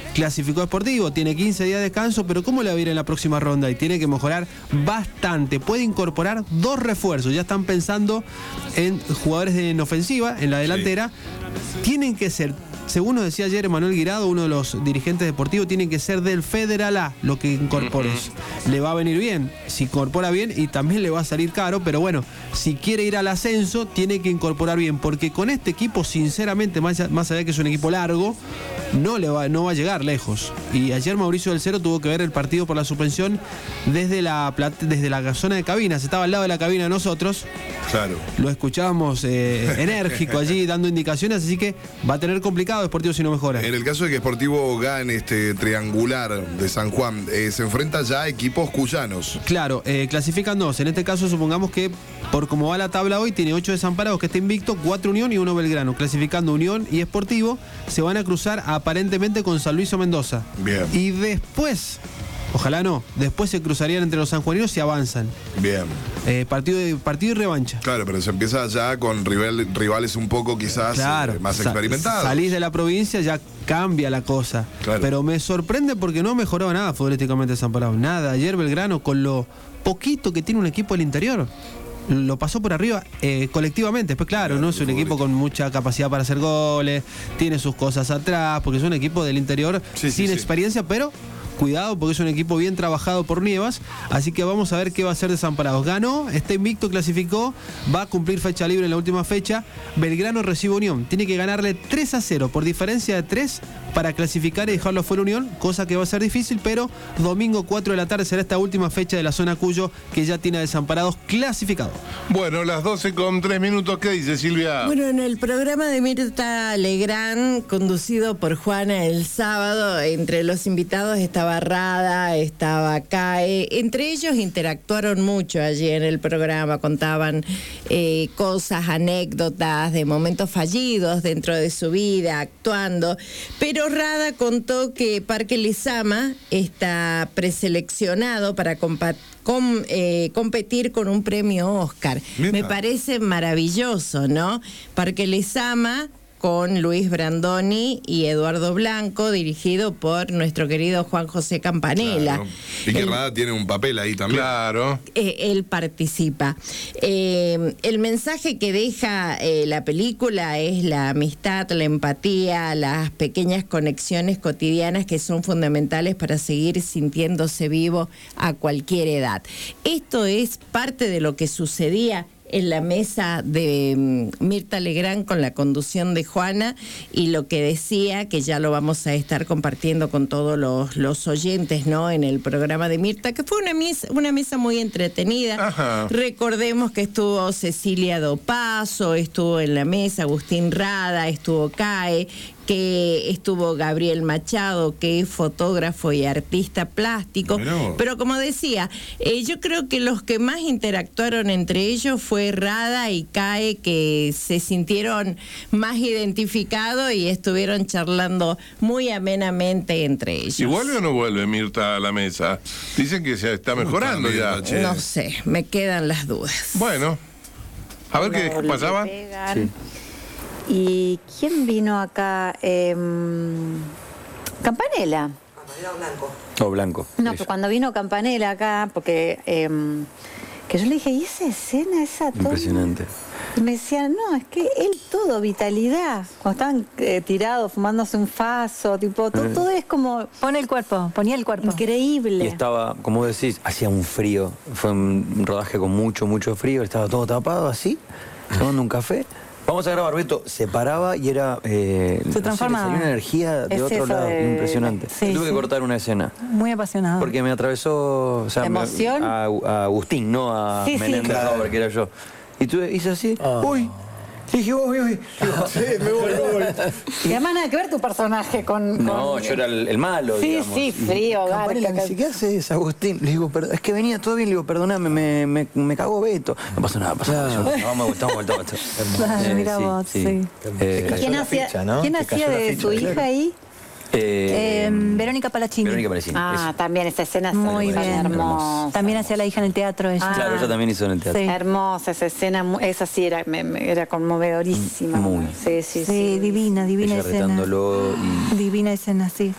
clasificó a Sportivo, tiene 15 días de descanso, pero ¿cómo le va a ir en la próxima ronda? Y tiene que mejorar bastante, puede incorporar 2 refuerzos, ya están pensando en jugadores en ofensiva, en la delantera, tienen que ser, según nos decía ayer Emanuel Guirado, uno de los dirigentes deportivos, tienen que ser del Federal A lo que incorpores. Le va a venir bien, si incorpora bien, y también le va a salir caro, pero bueno, si quiere ir al ascenso, tiene que incorporar bien, porque con este equipo, sinceramente, más allá de que es un equipo largo, no va a llegar lejos. Y ayer Mauricio del Cero tuvo que ver el partido por la suspensión desde la zona de cabinas, estaba al lado de la cabina de nosotros. Claro. Lo escuchábamos enérgico allí, dando indicaciones, así que va a tener complicado Sportivo si no mejora. En el caso de que Sportivo gane este triangular de San Juan, se enfrenta ya a equipos cuyanos. Claro, clasifican 2. En este caso, supongamos que, por como va la tabla hoy, tiene 8 desamparados, que está invicto, 4 Unión y 1 Belgrano. Clasificando Unión y Sportivo, se van a cruzar aparentemente con San Luis o Mendoza. Bien. Y después, ojalá no, después se cruzarían entre los sanjuaninos y avanzan. Bien. Partido y revancha. Claro, pero se empieza ya con rivales un poco quizás más experimentados. Salís de la provincia, ya cambia la cosa. Claro. Pero me sorprende porque no mejoraba nada futbolísticamente Desamparado. Nada. Ayer Belgrano, con lo poquito que tiene un equipo del interior, lo pasó por arriba colectivamente. Después, claro, no es un equipo con mucha capacidad para hacer goles, tiene sus cosas atrás, porque es un equipo del interior sin experiencia, pero cuidado porque es un equipo bien trabajado por Nievas, así que vamos a ver qué va a hacer Desamparados. Ganó, está invicto, clasificó, va a cumplir fecha libre en la última fecha. Belgrano recibe Unión, tiene que ganarle 3-0 por diferencia de 3 para clasificar y dejarlo fuera Unión, cosa que va a ser difícil, pero domingo 4 de la tarde será esta última fecha de la zona Cuyo, que ya tiene a Desamparados clasificado. Bueno, las 12:03, ¿qué dice Silvia? Bueno, en el programa de Mirta Legrand, conducido por Juana el sábado, entre los invitados estaba Rada, estaba CAE, entre ellos interactuaron mucho allí en el programa, contaban cosas, anécdotas de momentos fallidos dentro de su vida, actuando, pero Rada contó que Parque Lezama está preseleccionado para competir con un premio Oscar. Mira. Me parece maravilloso, ¿no? Parque Lezama con Luis Brandoni y Eduardo Blanco, dirigido por nuestro querido Juan José Campanella. Claro. Y que Rada tiene un papel ahí también. Claro. Él participa. El mensaje que deja la película es la amistad, la empatía, las pequeñas conexiones cotidianas que son fundamentales para seguir sintiéndose vivo a cualquier edad. Esto es parte de lo que sucedía en la mesa de Mirta Legrand con la conducción de Juana, y lo que decía, que ya lo vamos a estar compartiendo con todos los oyentes, ¿no?, en el programa de Mirta, que fue una mesa muy entretenida. Ajá. Recordemos que estuvo Cecilia Dopazo, estuvo en la mesa Agustín Rada, estuvo CAE, que estuvo Gabriel Machado, que es fotógrafo y artista plástico. Pero como decía, yo creo que los que más interactuaron entre ellos fue Rada y CAE, que se sintieron más identificados y estuvieron charlando muy amenamente entre ellos. ¿Y vuelve o no vuelve Mirta a la mesa? Dicen que se está mejorando ya. No sé, me quedan las dudas. Bueno, a ver qué pasaba. Sí. ¿Y quién vino acá? Campanella. Campanella Blanco. O Blanco. No, pero cuando vino Campanella acá, porque que yo le dije, ¿y esa escena, esa todo? Impresionante. Y me decían, no, es que él todo, vitalidad. Cuando estaban tirados, fumándose un faso, tipo, todo es como... Ponía el cuerpo. Increíble. Y estaba, como vos decís, hacía un frío. Fue un rodaje con mucho frío. Estaba todo tapado así, tomando un café. Vamos a grabar, Beto. Se paraba y era... se transformaba. Salió una energía de otro lado, impresionante. Sí, Tuve que cortar una escena. Muy apasionado. Porque me atravesó... O sea, ¿Emoción? a Agustín, no a Menéndez Robert, que era yo. Y tú hice así, uy. Y dije, voy. Sí, me voy. Y además nada que ver tu personaje con... No, yo era el malo, digamos. Sí, frío, Campanella me dice, ¿qué haces, Agustín? Le digo, es que venía todo bien. Le digo, perdóname, me cagó Beto. No pasa nada. No, me gustó. Mira vos, sí. ¿Quién hacía de su hija ahí? Verónica Palacini. También esa escena muy bien, hermosa. También hacía la hija en el teatro ella. Claro, ella también hizo en el teatro. Sí. Hermosa esa escena, esa sí era conmovedorísima. Muy. Sí, divina ella escena. retándolo y... Divina escena, sí.